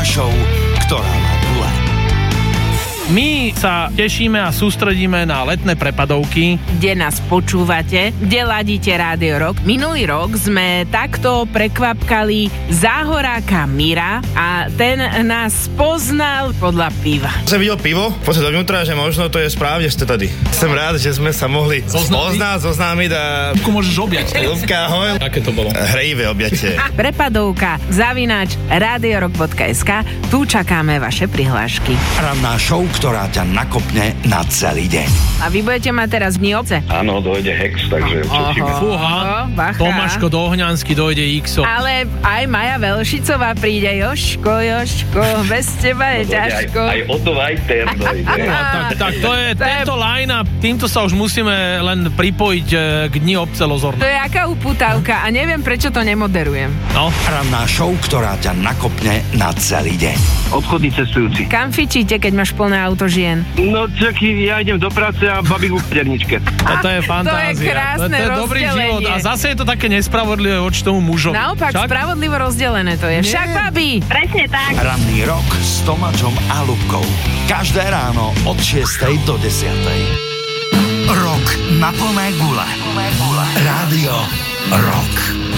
show, ktorá má gule. My sa tešíme a sústredíme na letné prepadovky. Kde nás počúvate, kde ladíte Rádio Rock. Minulý rok sme takto prekvapkali záhoráka Mira a ten nás poznal podľa piva. Som videl pivo, poďme dovnútra, že možno to je správne, že ste tady. Som rád, že sme sa mohli zoznámiť a... Ľubku môžeš objať. Ľubka, ahoj. Aké to bolo? Hrejivé objatie. Prepadovka @radiorock.sk. Tu čakáme vaše prihlášky. Ranná show, ktorá ťa nakopne na celý deň. A vy budete mať teraz dni obce? Áno, dojde Hex, takže čutíme. Fúha, bacha. Tomáško Dohňansky dojde Xo. Ale aj Maja Velšicová príde. Jožko, bez teba je ťažko. Aj Otto Vajter dojde. Tak to je tento line-up, týmto sa už musíme len pripojiť k Dni obce Lozorno. To je aká upútavka a neviem, prečo to nemoderujem. No. Ranná show, ktorá ťa nakopne na celý deň. Obchodní cestujúci. Kam fičíte, keď máš plné auto žien? No, tak ja idem do práce a babi v úderničke. To je fantázia. To je krásne to je dobrý rozdelenie. život. A zase je to také nespravodlivé voči tomu mužovi. Naopak, spravodlivo rozdelené to je. Však, babi! Presne tak. Ranný rok s Tomáčom a Ľubkou. Každé ráno od 6 do 10. Rok na plné gule. Rádio Rock.